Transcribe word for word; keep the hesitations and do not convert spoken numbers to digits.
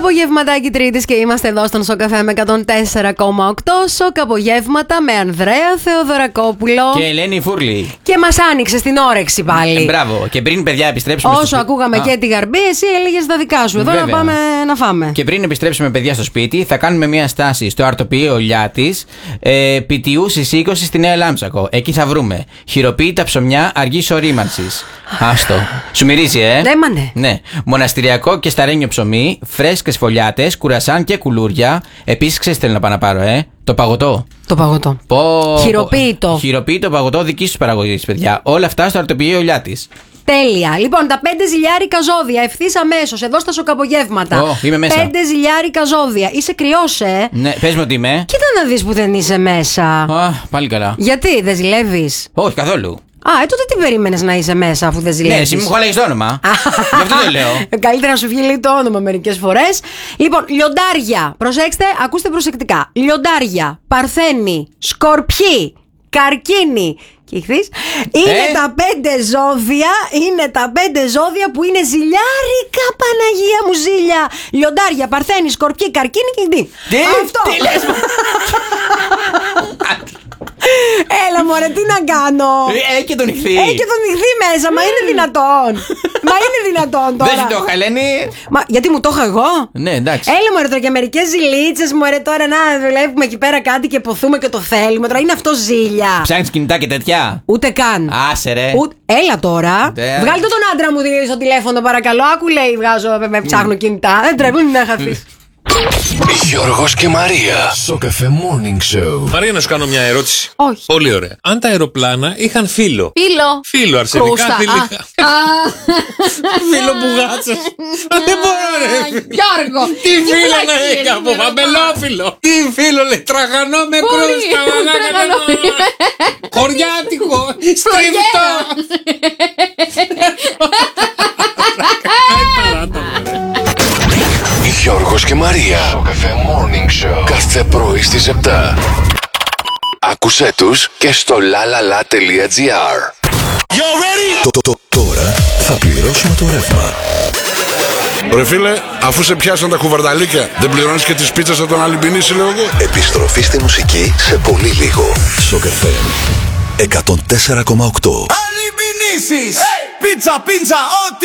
Απογευματάκι Τρίτης και είμαστε εδώ στον Σοκαφέ με εκατόν τέσσερα κόμμα οκτώ. Σοκ απογεύματα με Ανδρέα Θεοδωρακόπουλο και Ελένη Φούρλη. Και μας άνοιξε την όρεξη πάλι. Ε, μπράβο. Και πριν, παιδιά, επιστρέψουμε. Όσο στο... ακούγαμε Α. και τη Γαρμπή, εσύ έλεγες τα δικά σου. Εδώ Βέβαια. να πάμε να φάμε. Και πριν επιστρέψουμε, παιδιά, στο σπίτι, θα κάνουμε μια στάση στο αρτοποιείο Λιάτης, ε, Πιτιού στις είκοσι στη Νέα Λάμψακο. Εκεί θα βρούμε χειροποίητα ψωμιά αργής ορίμανσης. Άστο. Σου μυρίζει, ε? Ναι, μα ναι. Ναι. Μοναστηριακό και σταρένιο ψωμί, φρέσκες φωλιάτες, κουρασάν και κουλούρια. Επίσης, ξέρεις τι θέλω να πάω να πάρω, ε? Το παγωτό. Το παγωτό. Πω, Χειροποίητο. Πω, χειροποίητο παγωτό δική σου παραγωγή, παιδιά. Όλα αυτά στο αρτοποιείο Λιάτης. Τέλεια. Λοιπόν, τα πέντε ζηλιάρικα ζώδια ευθύς αμέσως εδώ στα σοκαπογεύματα. Ω, είμαι μέσα. Πέντε ζηλιάρικα ζώδια. Είσαι κρυός, ε? Ναι, πες μου ότι είμαι. Κοίτα να δεις που δεν είσαι μέσα. Α, πάλι καλά. Γιατί δεν ζηλεύεις? Όχι, καθόλου. Α, ε, τότε τι περίμενες να είσαι μέσα αφού δεν ζηλεύεις? Ναι, εσύ μου χωράγεις το όνομα. Γι' αυτό το λέω. Καλύτερα να σου βγει λέει το όνομα μερικές φορές. Λοιπόν, λιοντάρια. Προσέξτε, ακούστε προσεκτικά. Λιοντάρια, παρθένοι, σκορπιοί, καρκίνοι. Κύχθης. Είναι Ε? τα πέντε ζώδια, είναι τα πέντε ζώδια που είναι ζηλιάρικα, Παναγία μου ζήλια. Λιοντάρια, παρθένοι, σκορπιοί, καρκίνοι και τι. Τι, Αυτό. τι λες? Έλα μωρέ, τι να κάνω. Έχει και τον ηχθή. Έχει και τον ηχθή μέσα, μα είναι δυνατόν. Μα είναι δυνατόν τώρα. Δεν σου το είχα, Ελένη. Μα γιατί μου το είχα εγώ? Ναι, εντάξει. Έλα μωρέ τώρα και μερικές ζηλίτσες μωρέ τώρα να βλέπουμε εκεί πέρα κάτι και ποθούμε και το θέλουμε. Τώρα είναι αυτό ζήλια. Ψάχνεις κινητά και τέτοια. Ούτε καν. Άσε ρε. Ούτε... Έλα τώρα. Ντε. Βγάλτε τον άντρα μου δηλαδή στο τηλέφωνο παρακαλώ. Άκου λέει βγάζω, με ψάχνω κινητά. Δεν τρέπουν να χαθείς. Γιώργος και Μαρία. Σοκαφέ Morning Show. Μαρία, να σου κάνω μια ερώτηση. Όχι. Πολύ ωραία. Αν τα αεροπλάνα είχαν φύλλο. Φίλο. Φύλλο, αρσενικά, Κρούστα. θηλυκά. Α. Φύλλο μπουγάτσας. Δεν μπορώ, ρε. Γιώργο. Τι φύλλο να έχει από βαμπελόφυλλο. Τι φύλλο λέει, τραγανό με κρούστα. Χωριάτικο. Στριφτό. Γιώργος και Μαρία. Σοκαφέ Morning Show. Κάθε πρωί στις επτά. Άκουσέ τους και στο lalala.gr. Το, το, το, τώρα θα πληρώσουμε το ρεύμα. Ρε φίλε, αφού σε πιάσαν τα κουβαρνταλίκια, δεν πληρώνεις και τις πίτσες από τον Αλυμπινίση, λέω εγώ. Επιστροφή στη μουσική σε πολύ λίγο. Σοκαφέ εκατόν τέσσερα κόμμα οκτώ. Αλυμπινίσεις! Πίτσα, πίτσα, ό,τι